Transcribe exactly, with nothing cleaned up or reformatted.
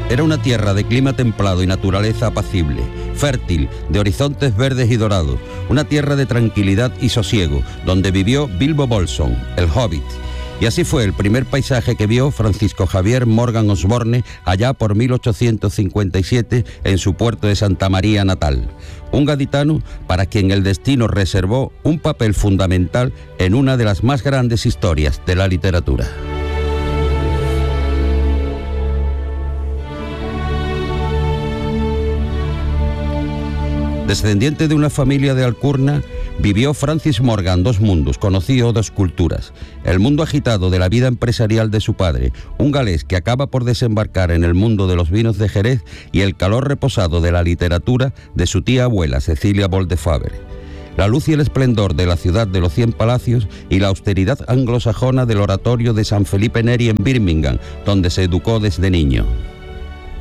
Era una tierra de clima templado y naturaleza apacible, fértil, de horizontes verdes y dorados, una tierra de tranquilidad y sosiego, donde vivió Bilbo Bolsón, el Hobbit. Y así fue el primer paisaje que vio Francisco Javier Morgan Osborne allá por mil ochocientos cincuenta y siete en su puerto de Santa María natal. Un gaditano para quien el destino reservó un papel fundamental en una de las más grandes historias de la literatura. Descendiente de una familia de alcurnia, vivió Francis Morgan dos mundos, conoció dos culturas. El mundo agitado de la vida empresarial de su padre, un galés que acaba por desembarcar en el mundo de los vinos de Jerez, y el calor reposado de la literatura de su tía abuela, Cecilia Boldefaber. La luz y el esplendor de la ciudad de los cien palacios y la austeridad anglosajona del oratorio de San Felipe Neri en Birmingham, donde se educó desde niño.